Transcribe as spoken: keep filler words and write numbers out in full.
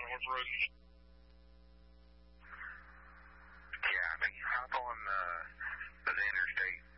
North Road. Yeah, I mean, hop on uh, the interstate